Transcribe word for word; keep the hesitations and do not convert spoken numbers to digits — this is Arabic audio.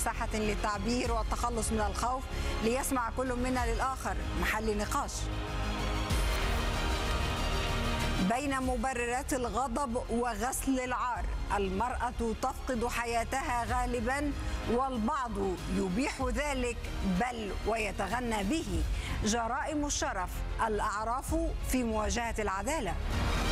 مساحة للتعبير والتخلص من الخوف ليسمع كل منا للآخر محل نقاش. بين مبررات الغضب وغسل العار، المرأة تفقد حياتها غالبا والبعض يبيح ذلك بل ويتغنى به. جرائم الشرف، الأعراف في مواجهة العدالة.